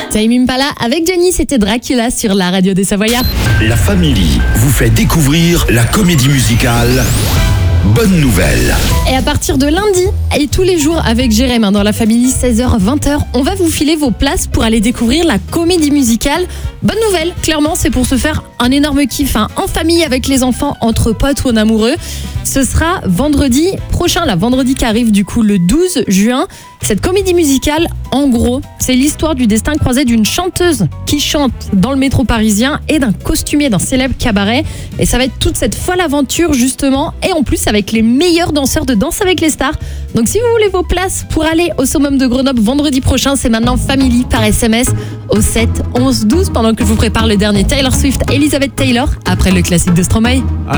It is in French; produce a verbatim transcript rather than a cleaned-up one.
Tame Impala avec Johnny, c'était Dracula sur la radio des Savoyards. La Family vous fait découvrir la comédie musicale Bonne Nouvelle. Et à partir de lundi et tous les jours avec Jérém hein, dans la Family, seize heures vingt heures, on va vous filer vos places pour aller découvrir la comédie musicale Bonne Nouvelle. Clairement, c'est pour se faire un énorme kiff hein, en famille avec les enfants, entre potes ou en amoureux. Ce sera vendredi prochain, là, vendredi qui arrive du coup le douze juin. Cette comédie musicale, en gros, c'est l'histoire du destin croisé d'une chanteuse qui chante dans le métro parisien et d'un costumier d'un célèbre cabaret. Et ça va être toute cette folle aventure justement, et en plus avec les meilleurs danseurs de Danse avec les stars. Donc si vous voulez vos places pour aller au Summum de Grenoble vendredi prochain, c'est maintenant Family par S M S au sept onze douze pendant que je vous prépare le dernier Taylor Swift, Elizabeth Taylor, après le classique de Stromae.